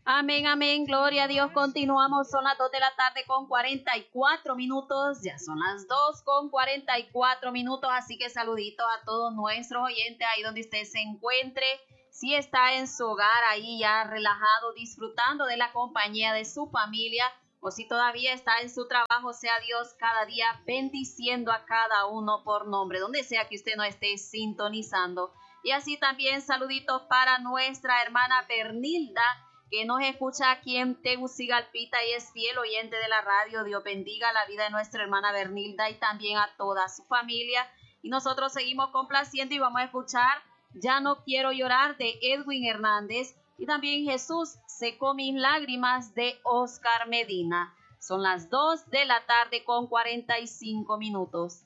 Amén, amén, gloria a Dios. Continuamos, son las 2 de la tarde con 44 minutos, ya son las 2 con 44 minutos, así que saluditos a todos nuestros oyentes ahí donde usted se encuentre. Si está en su hogar ahí ya relajado, disfrutando de la compañía de su familia, o si todavía está en su trabajo, sea Dios cada día bendiciendo a cada uno por nombre, donde sea que usted no esté sintonizando. Y así también saluditos para nuestra hermana Bernilda, que nos escucha aquí en Tegucigalpita y es fiel oyente de la radio. Dios bendiga la vida de nuestra hermana Bernilda y también a toda su familia. Y nosotros seguimos complaciendo y vamos a escuchar Ya no quiero llorar de Edwin Hernández y también Jesús secó mis lágrimas de Oscar Medina. Son las 2 de la tarde con 45 minutos.